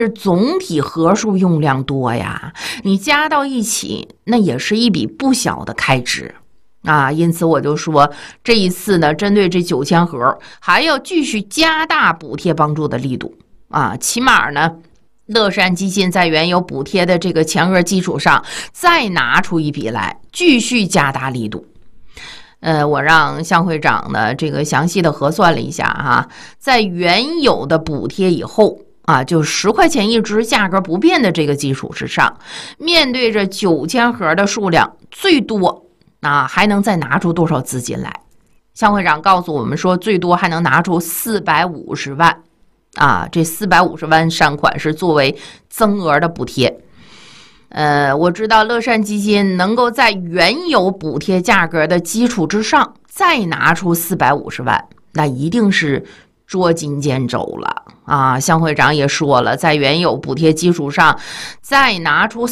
这总体盒数用量多呀，你加到一起，那也是一笔不小的开支啊。因此我就说，这一次呢，针对这9000盒，还要继续加大补贴帮助的力度啊。起码呢，乐善基金在原有补贴的这个前额基础上，再拿出一笔来，继续加大力度。我让向会长呢这个详细的核算了一下哈，在原有的补贴以后啊，就10块钱一支价格不变的这个基础之上，面对着9000盒的数量，最多啊还能再拿出多少资金来？向会长告诉我们说，最多还能拿出450万啊，这450万善款是作为增额的补贴。我知道乐善基金能够在原有补贴价格的基础之上再拿出450万，那一定是捉襟见肘了啊！向会长也说了，在原有补贴基础上再拿出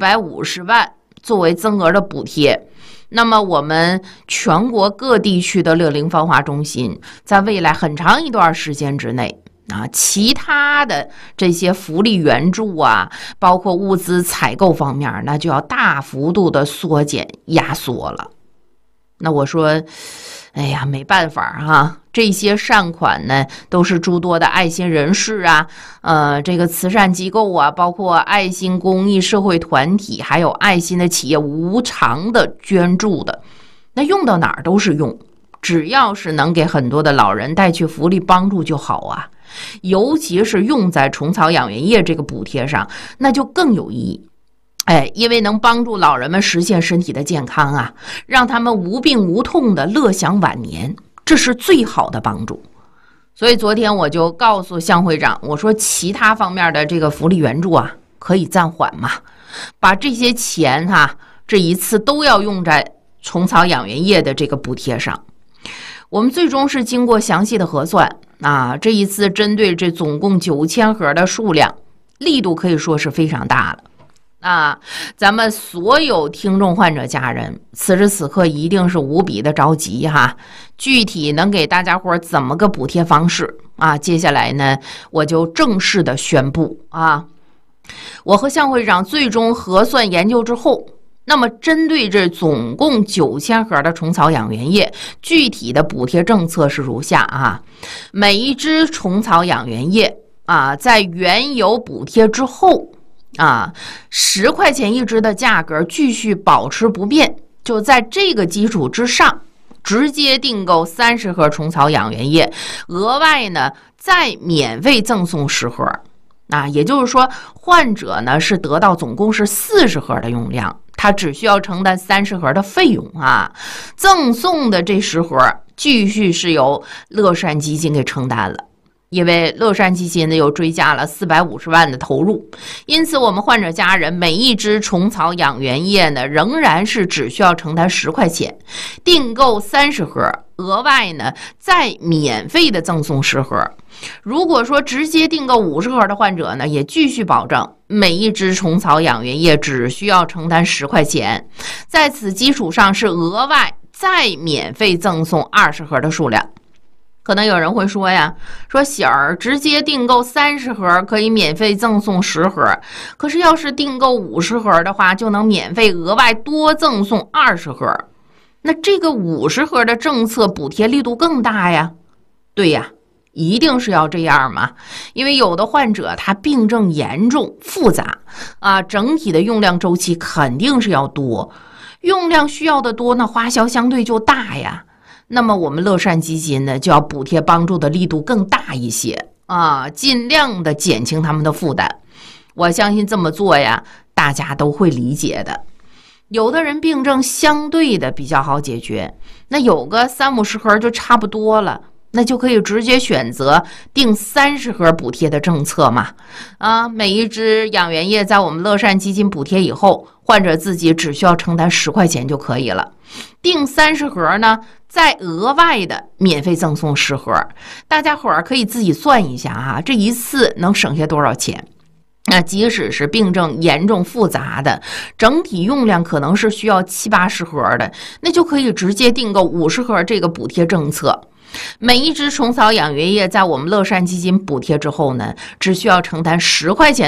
450万作为增额的补贴，那么我们全国各地区的乐龄繁华中心在未来很长一段时间之内啊，其他的这些福利援助啊，包括物资采购方面，那就要大幅度的缩减压缩了。那我说，哎呀，没办法哈，这些善款呢，都是诸多的爱心人士啊，这个慈善机构啊，包括爱心公益社会团体，还有爱心的企业无偿的捐助的，那用到哪儿都是用，只要是能给很多的老人带去福利帮助就好啊。尤其是用在虫草养元液这个补贴上，那就更有意义。因为能帮助老人们实现身体的健康啊，让他们无病无痛的乐享晚年，这是最好的帮助。所以昨天我就告诉向会长，我说其他方面的这个福利援助啊，可以暂缓嘛，把这些钱这一次都要用在虫草养元液的这个补贴上。我们最终是经过详细的核算啊，这一次针对这总共9000盒的数量，力度可以说是非常大了啊！咱们所有听众患者家人，此时此刻一定是无比的着急哈。具体能给大家伙怎么个补贴方式啊？接下来呢，我就正式的宣布啊，我和向会长最终核算研究之后。那么针对这总共9000盒的虫草养元液，具体的补贴政策是如下啊，每一支虫草养元液啊，在原有补贴之后啊，10块钱一支的价格继续保持不变，就在这个基础之上，直接订购30盒虫草养元液，额外呢再免费赠送10盒啊，也就是说，患者呢是得到总共是40盒的用量。他只需要承担30盒的费用啊，赠送的这10盒继续是由乐善基金给承担了，因为乐善基金呢又追加了450万的投入，因此我们患者家人每一支虫草养元液呢仍然是只需要承担10块钱，订购30盒，额外呢再免费的赠送10盒。如果说直接订购50盒的患者呢，也继续保证每一支虫草养元液只需要承担10块钱，在此基础上是额外再免费赠送20盒的数量。可能有人会说呀，说喜儿直接订购30盒可以免费赠送10盒，可是要是订购50盒的话，就能免费额外多赠送20盒，那这个50盒的政策补贴力度更大呀。对呀，一定是要这样嘛，因为有的患者他病症严重复杂啊，整体的用量周期肯定是要多，用量需要的多，那花销相对就大呀。那么我们乐善基金呢，就要补贴帮助的力度更大一些啊，尽量的减轻他们的负担。我相信这么做呀，大家都会理解的。有的人病症相对的比较好解决，那有个30-50盒就差不多了，那就可以直接选择订30盒补贴的政策嘛。啊，每一支养元液在我们乐善基金补贴以后，患者自己只需要承担10块钱就可以了。订30盒呢，再额外的免费赠送10盒，大家伙儿可以自己算一下啊，这一次能省下多少钱？那即使是病症严重复杂的，整体用量可能是需要70-80盒的，那就可以直接订购50盒这个补贴政策。 每一只虫草养源液在我们乐善基金补贴之后呢，只需要承担10块钱